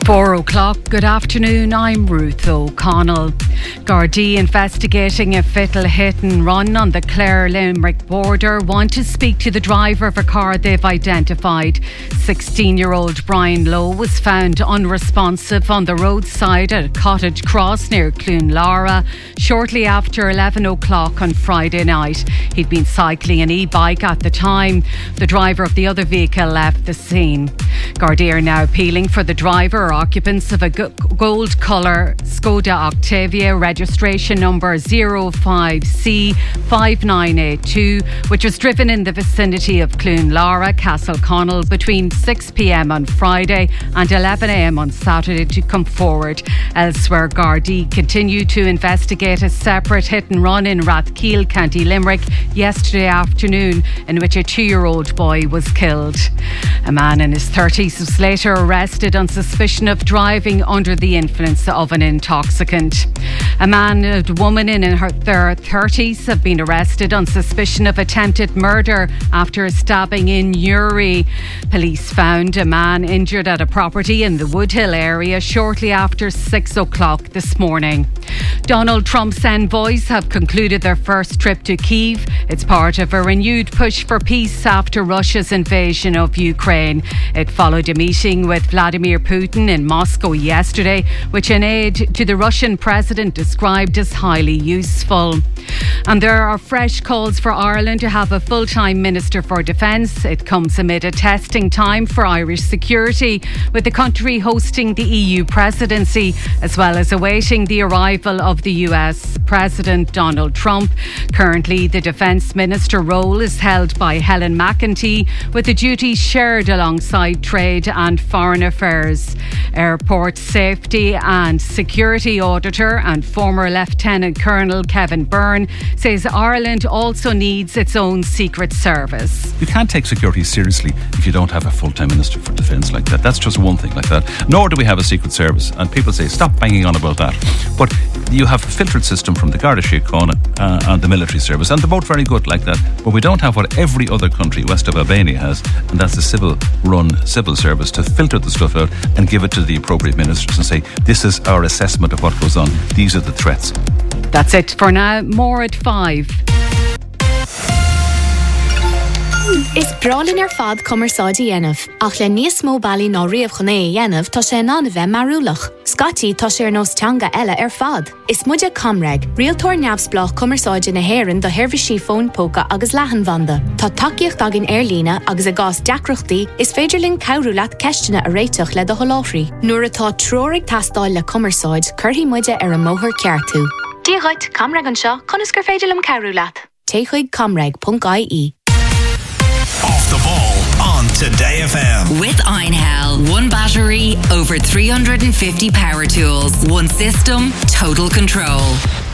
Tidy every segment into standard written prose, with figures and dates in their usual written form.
4 o'clock. Good afternoon. I'm Ruth O'Connell. Gardaí investigating a fatal hit and run on the Clare-Limerick border want to speak to the driver of a car they've identified. 16-year-old Brian Lowe was found unresponsive on the roadside at a cottage cross near Clonlara shortly after 11 o'clock on Friday night. He'd been cycling an e-bike at the time. The driver of the other vehicle left the scene. Gardaí are now appealing for the driver or occupants of a gold colour Skoda Octavia registration number 05C5982, which was driven in the vicinity of Clonlara, Castleconnell between 6 p.m. on Friday and 11 a.m. on Saturday to come forward. Elsewhere, Gardaí continue to investigate a separate hit and run in Rathkeale, County Limerick yesterday afternoon in which a 2-year-old boy was killed. A man in his 30s was later arrested on suspicion of driving under the influence of an intoxicant. A man and a woman in their 30s have been arrested on suspicion of attempted murder after a stabbing in Newry. Police found a man injured at a property in the Woodhill area shortly after 6 o'clock this morning. Donald Trump's envoys have concluded their first trip to Kyiv. It's part of a renewed push for peace after Russia's invasion of Ukraine. It followed a meeting with Vladimir Putin in Moscow yesterday, which an aide to the Russian president described as highly useful. And there are fresh calls for Ireland to have a full-time Minister for Defence. It comes amid a testing time for Irish security, with the country hosting the EU presidency, as well as awaiting the arrival of the US President Donald Trump. Currently, the Defence Minister role is held by Helen McEntee, with the duties shared alongside Trade and Foreign Affairs. Airport Safety and Security Auditor and former Lieutenant Colonel Kevin Byrne says Ireland also needs its own secret service. You can't take security seriously if you don't have a full-time Minister for Defence like that. That's just one thing like that. Nor do we have a secret service. And people say, stop banging on about that. But you have a filtered system from the Garda Síochána and the military service, and they're both very good like that. But we don't have what every other country west of Albania has, and that's a civil-run civil service to filter the stuff out and give it to the appropriate ministers and say, this is our assessment of what goes on. These are the threats. That's it for now. More at 5. Is bralin fad commerceáidí dhéanamh, ach le níos mó bailí ná riamh chuné dhéanamh tá sé ná bheith marúlach. Scotty tá sé nós teanga eile fad. Is muide Comreg, rialtóir neamhsplach commerceáide na hÉireann do Hirvisí phone póca agus leathanbhanda. Tá takeíocht agin airlína agus a gás deacrochtaí is féidirlinn cabhrúlaat ceistena a réiteach le do holáthraí. Nuair atá tróraigh tastáil le commerceáid, curthaí muide ar an móthar ceartú. Díghait Comreg an seo, conas gur féidirlim cabhrúlaat. Téchuig comreg.ie. Off the ball on Today FM. With Einhell. One battery, over 350 power tools. One system, total control.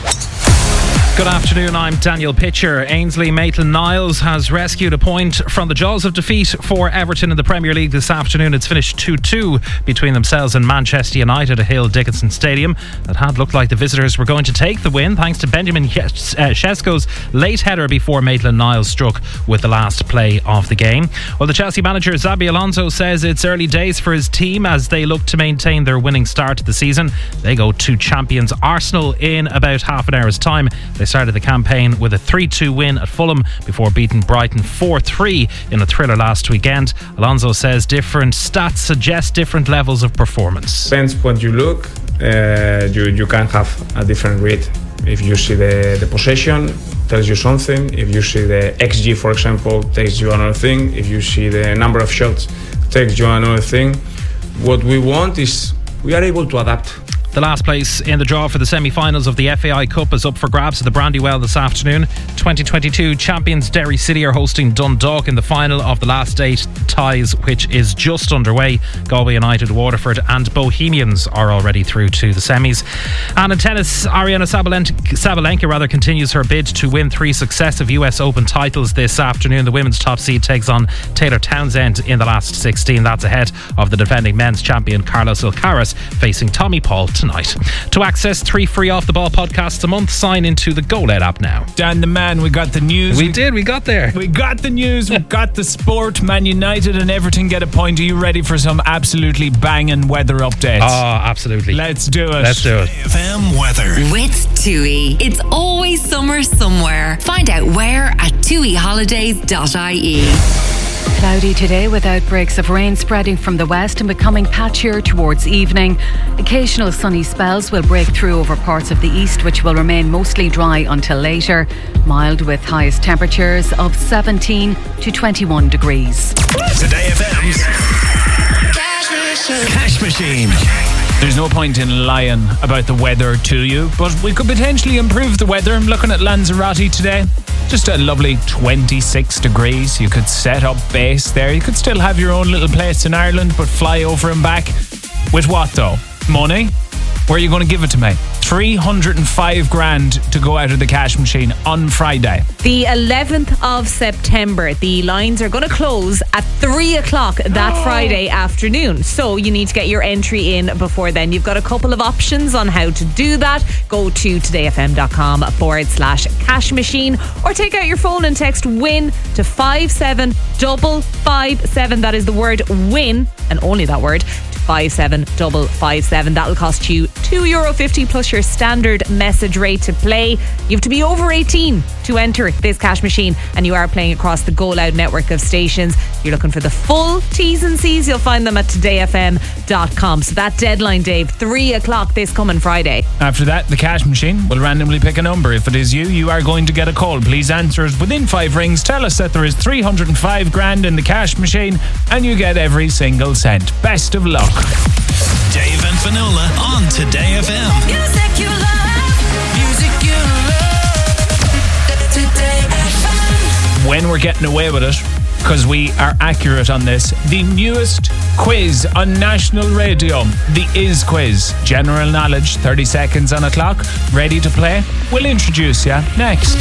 Good afternoon, I'm Daniel Pitcher. Ainsley Maitland-Niles has rescued a point from the jaws of defeat for Everton in the Premier League this afternoon. It's finished 2-2 between themselves and Manchester United at Hill Dickinson Stadium. That had looked like the visitors were going to take the win thanks to Benjamin Sesko's late header before Maitland-Niles struck with the last play of the game. Well, the Chelsea manager Xabi Alonso says it's early days for his team as they look to maintain their winning start to the season. They go to champions Arsenal in about half an hour's time. They started the campaign with a 3-2 win at Fulham before beating Brighton 4-3 in a thriller last weekend. Alonso says different stats suggest different levels of performance. Depends what you look, you can have a different read. If you see the possession, tells you something. If you see the XG, for example, tells you another thing. If you see the number of shots, tells you another thing. What we want is we are able to adapt. The last place in the draw for the semi-finals of the FAI Cup is up for grabs at the Brandywell this afternoon. 2022 champions Derry City are hosting Dundalk in the final of the last 8 ties, which is just underway. Galway United, Waterford and Bohemians are already through to the semis. And in tennis, Ariana Sabalenka continues her bid to win 3 successive US Open titles this afternoon. The women's top seed takes on Taylor Townsend in the last 16. That's ahead of the defending men's champion Carlos Alcaraz facing Tommy Paul tonight. tonight. To access 3 free Off the Ball podcasts a month, sign into the Go Loud app now. Dan the man, we got the news. We got there. We got the news, we got the sport. Man United and Everton get a point. Are you ready for some absolutely banging weather updates? Oh, absolutely. Let's do it. FM weather. With TUI. It's always summer somewhere. Find out where at tuiholidays.ie. Cloudy today with outbreaks of rain spreading from the west and becoming patchier towards evening. Occasional sunny spells will break through over parts of the east, which will remain mostly dry until later. Mild with highest temperatures of 17 to 21 degrees. Today FM's Cash Machine. There's no point in lying about the weather to you, but we could potentially improve the weather. I'm looking at Lanzarote today. Just a lovely 26 degrees. You could set up base there. You could still have your own little place in Ireland, but fly over and back. With what though? Money? Where are you going to give it to me? 305 grand to go out of the cash machine on Friday. The 11th of September. The lines are going to close at 3 o'clock that Friday afternoon. So you need to get your entry in before then. You've got a couple of options on how to do that. Go to todayfm.com/cash machine or take out your phone and text WIN to 57557. That is the word WIN, and only that word, to 57557. That'll cost you €2.50 plus your standard message rate to play. You have to be over 18 to enter this cash machine, and you are playing across the Go Loud network of stations. You're looking for the full T's and C's. You'll find them at todayfm.com. So that deadline, Dave, 3 o'clock this coming Friday. After that, the cash machine will randomly pick a number. If it is you, you are going to get a call. Please answer it within 5 rings. Tell us that there is 305 grand in the cash machine, and you get every single cent. Best of luck. Dave and Finola on Today FM. Music you love. Music you love. Today FM. When we're getting away with it, because we are accurate on this, the newest quiz on national radio, the Is Quiz. General knowledge, 30 seconds on a clock. Ready to play? We'll introduce you next.